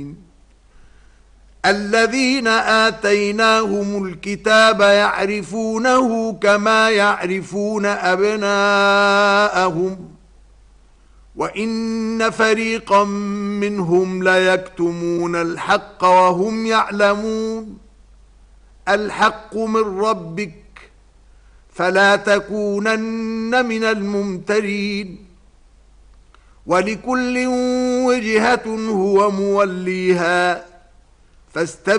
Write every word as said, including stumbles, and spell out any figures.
الذين آتيناهم الكتاب يعرفونه كما يعرفون أبناءهم وإن فريقا منهم ليكتمون الحق وهم يعلمون. الحق من ربك فلا تكونن من الممترين. ولكل وجهة هو موليها فاستبقوا